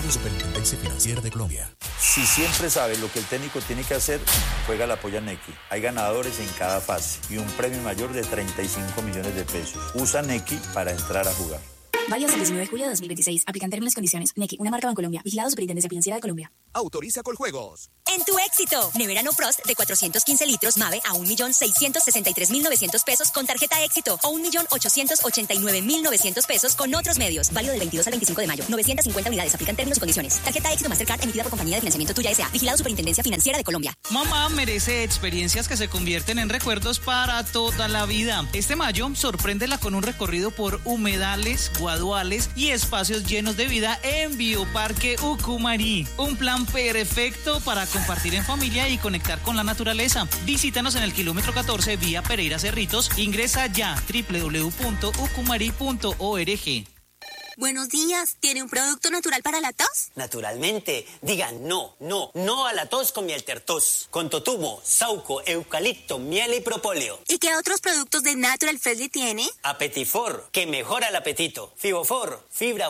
de Superintendencia Financiera de Colombia. Si siempre sabes lo que el técnico tiene que hacer, juega la polla Nequi. Hay ganadores en cada fase y un premio mayor de 35 millones de pesos. Usa Nequi para entrar a jugar. Válido el 19 de julio de 2026. Aplican términos y condiciones. Nequi, una marca Bancolombia. Vigilado Superintendencia Financiera de Colombia. Autoriza Coljuegos. En tu éxito, nevera No Frost de 415 litros Mave a 1.663.900 pesos con tarjeta éxito o 1.889.900 pesos con otros medios. Válido del 22 al 25 de mayo. 950 unidades. Aplican términos y condiciones. Tarjeta éxito Mastercard emitida por Compañía de Financiamiento Tuya S.A. Vigilado Superintendencia Financiera de Colombia. Mamá merece experiencias que se convierten en recuerdos para toda la vida. Este mayo, sorpréndela con un recorrido por humedales, guaduales y espacios llenos de vida en Bioparque Ucumari. Un plan perfecto para compartir en familia y conectar con la naturaleza. Visítanos en el kilómetro 14 vía Pereira Cerritos. Ingresa ya www.ucumari.org. Buenos días, ¿tiene un producto natural para la tos? Naturalmente, digan no a la tos con miel tertos, con totumo, sauco, eucalipto, miel y propóleo. ¿Y qué otros productos de Natural Freshly tiene? Apetifor, que mejora el apetito. Fibofor, fibra